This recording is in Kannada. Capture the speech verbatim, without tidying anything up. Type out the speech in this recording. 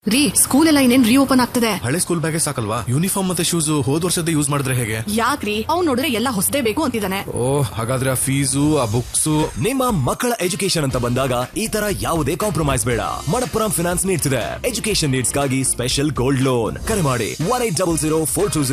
ರೀ, ಸ್ಕೂಲ್ ಎಲ್ಲ ಇನ್ನೇನ್ ರೀಓಪನ್ ಆಗ್ತದೆ. ಹಳೆ ಸ್ಕೂಲ್ ಬ್ಯಾಗೇ ಸಾಕಲ್ವಾ? ಯೂನಿಫಾರ್ಮ್ ಮತ್ತೆ ಶೂಸ್ ಹೋದ್ ವರ್ಷದ ಯೂಸ್ ಮಾಡಿದ್ರೆ ಹೇಗೆ? ಯಾಕ್ರಿ, ಅವ್ನು ನೋಡಿದ್ರೆ ಎಲ್ಲ ಹೊಸದೇ ಬೇಕು ಅಂತಿದ್ದಾನೆ. ಓ, ಹಾಗಾದ್ರೆ ಆ ಫೀಸು ಆ ಬುಕ್ಸ್. ನಿಮ್ಮ ಮಕ್ಕಳ ಎಜುಕೇಶನ್ ಅಂತ ಬಂದಾಗ ಈ ತರ ಯಾವುದೇ ಕಾಂಪ್ರಮೈಸ್ ಬೇಡ. ಮಣಪ್ಪುರಂ ಫಿನಾನ್ಸ್ ನೀಡ್ಸ್ ಇದೆ ಎಜುಕೇಶನ್ ನೀಡ್ಸ್ ಗಾಗಿ ಸ್ಪೆಷಲ್ ಗೋಲ್ಡ್ ಲೋನ್. ಕರೆ ಮಾಡಿ one eight double zero four two